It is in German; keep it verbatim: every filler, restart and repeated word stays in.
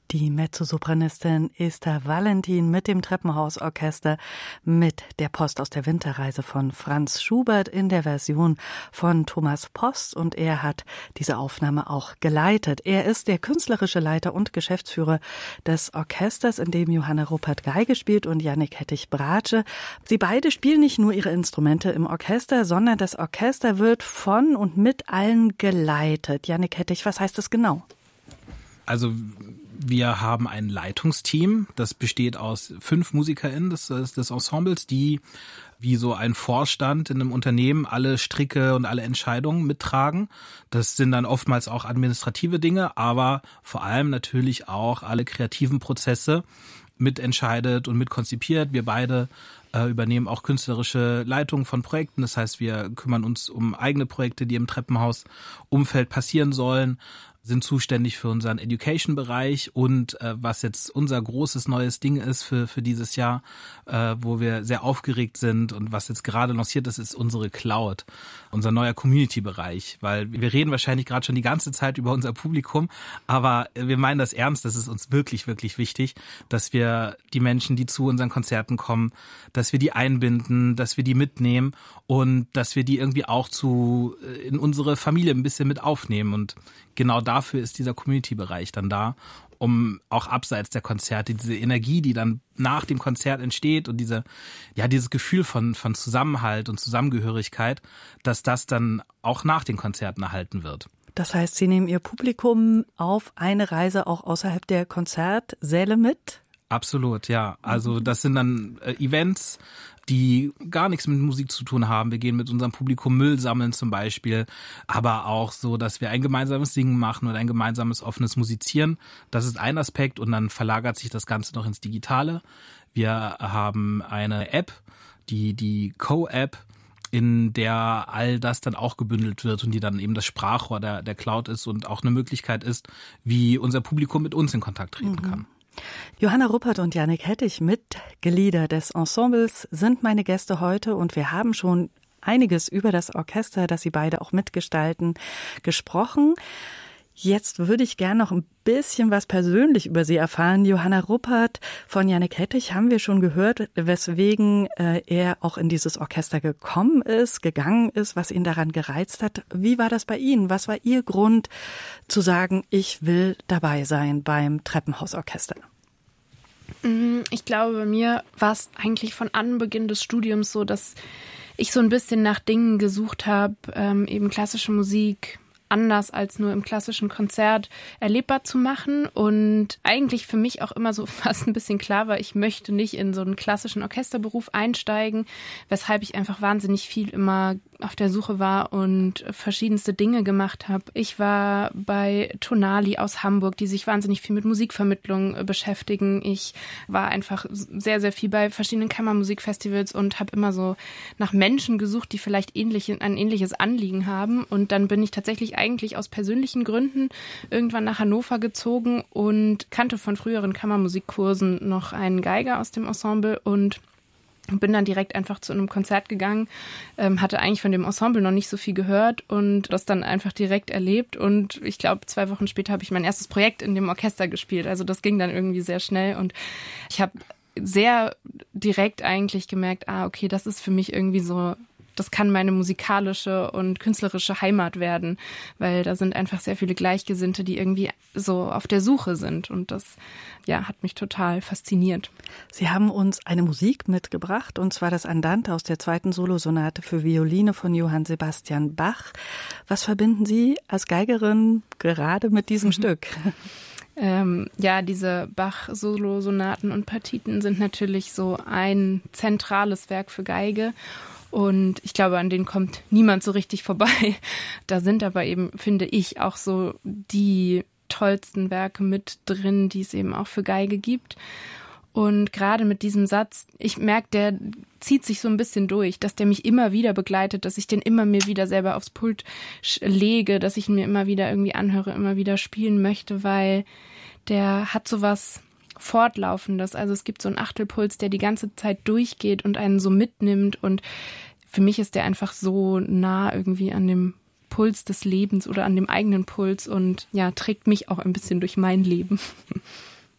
Die Mezzosopranistin Esther Valentin mit dem Treppenhausorchester mit der Post aus der Winterreise von Franz Schubert in der Version von Thomas Post, und er hat diese Aufnahme auch geleitet. Er ist der künstlerische Leiter und Geschäftsführer des Orchesters, in dem Johanna Ruppert Geige spielt und Jannik Hettich Bratsche. Sie beide spielen nicht nur ihre Instrumente im Orchester, sondern das Orchester wird von und mit allen geleitet. Jannik Hettich, was heißt das genau? Also wir haben ein Leitungsteam, das besteht aus fünf MusikerInnen des, des Ensembles, die wie so ein Vorstand in einem Unternehmen alle Stricke und alle Entscheidungen mittragen. Das sind dann oftmals auch administrative Dinge, aber vor allem natürlich auch alle kreativen Prozesse mitentscheidet und mitkonzipiert. Wir beide äh, übernehmen auch künstlerische Leitung von Projekten. Das heißt, wir kümmern uns um eigene Projekte, die im Treppenhaus-Umfeld passieren sollen, sind zuständig für unseren Education-Bereich und äh, was jetzt unser großes neues Ding ist für für dieses Jahr, äh, wo wir sehr aufgeregt sind und was jetzt gerade lanciert ist, ist unsere Cloud, unser neuer Community-Bereich, weil wir reden wahrscheinlich gerade schon die ganze Zeit über unser Publikum, aber wir meinen das ernst, das ist uns wirklich, wirklich wichtig, dass wir die Menschen, die zu unseren Konzerten kommen, dass wir die einbinden, dass wir die mitnehmen und dass wir die irgendwie auch zu in unsere Familie ein bisschen mit aufnehmen, und genau dafür ist dieser Community-Bereich dann da, um auch abseits der Konzerte diese Energie, die dann nach dem Konzert entsteht und diese, ja, dieses Gefühl von, von Zusammenhalt und Zusammengehörigkeit, dass das dann auch nach den Konzerten erhalten wird. Das heißt, Sie nehmen Ihr Publikum auf eine Reise auch außerhalb der Konzertsäle mit? Absolut, ja. Also das sind dann äh, Events, die gar nichts mit Musik zu tun haben. Wir gehen mit unserem Publikum Müll sammeln zum Beispiel, aber auch so, dass wir ein gemeinsames Singen machen oder ein gemeinsames offenes Musizieren. Das ist ein Aspekt, und dann verlagert sich das Ganze noch ins Digitale. Wir haben eine App, die die Co-App, in der all das dann auch gebündelt wird und die dann eben das Sprachrohr der, der Cloud ist und auch eine Möglichkeit ist, wie unser Publikum mit uns in Kontakt treten mhm. kann. Johanna Ruppert und Jannik Hettich, Mitglieder des Ensembles, sind meine Gäste heute, und wir haben schon einiges über das Orchester, das Sie beide auch mitgestalten, gesprochen. Jetzt würde ich gerne noch ein bisschen was persönlich über Sie erfahren. Johanna Ruppert, von Jannik Hettich haben wir schon gehört, weswegen äh, er auch in dieses Orchester gekommen ist, gegangen ist, was ihn daran gereizt hat. Wie war das bei Ihnen? Was war Ihr Grund zu sagen, ich will dabei sein beim Treppenhausorchester? Ich glaube, bei mir war es eigentlich von Anbeginn des Studiums so, dass ich so ein bisschen nach Dingen gesucht habe, ähm, eben klassische Musik anders als nur im klassischen Konzert erlebbar zu machen, und eigentlich für mich auch immer so fast ein bisschen klar war, ich möchte nicht in so einen klassischen Orchesterberuf einsteigen, weshalb ich einfach wahnsinnig viel immer auf der Suche war und verschiedenste Dinge gemacht habe. Ich war bei Tonali aus Hamburg, die sich wahnsinnig viel mit Musikvermittlung beschäftigen. Ich war einfach sehr, sehr viel bei verschiedenen Kammermusikfestivals und habe immer so nach Menschen gesucht, die vielleicht ähnlich, ein ähnliches Anliegen haben. Und dann bin ich tatsächlich eigentlich aus persönlichen Gründen irgendwann nach Hannover gezogen und kannte von früheren Kammermusikkursen noch einen Geiger aus dem Ensemble und bin dann direkt einfach zu einem Konzert gegangen, ähm, hatte eigentlich von dem Ensemble noch nicht so viel gehört und das dann einfach direkt erlebt, und ich glaube, zwei Wochen später habe ich mein erstes Projekt in dem Orchester gespielt. Also das ging dann irgendwie sehr schnell, und ich habe sehr direkt eigentlich gemerkt, ah, okay, das ist für mich irgendwie so, das kann meine musikalische und künstlerische Heimat werden, weil da sind einfach sehr viele Gleichgesinnte, die irgendwie so auf der Suche sind, und das ja, hat mich total fasziniert. Sie haben uns eine Musik mitgebracht, und zwar das Andante aus der zweiten Solosonate für Violine von Johann Sebastian Bach. Was verbinden Sie als Geigerin gerade mit diesem mhm. Stück? Ähm, ja, diese Bach-Solosonaten und Partiten sind natürlich so ein zentrales Werk für Geige. Und ich glaube, an denen kommt niemand so richtig vorbei. Da sind aber eben, finde ich, auch so die tollsten Werke mit drin, die es eben auch für Geige gibt. Und gerade mit diesem Satz, ich merke, der zieht sich so ein bisschen durch, dass der mich immer wieder begleitet, dass ich den immer mir wieder selber aufs Pult lege, dass ich ihn mir immer wieder irgendwie anhöre, immer wieder spielen möchte, weil der hat sowas Fortlaufendes. Also es gibt so einen Achtelpuls, der die ganze Zeit durchgeht und einen so mitnimmt, und für mich ist der einfach so nah irgendwie an dem Puls des Lebens oder an dem eigenen Puls und ja, trägt mich auch ein bisschen durch mein Leben.